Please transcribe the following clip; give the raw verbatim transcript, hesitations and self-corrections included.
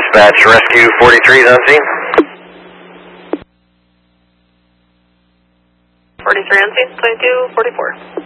Dispatch, rescue forty-three is on scene. forty-three on scene, twenty-two forty-four.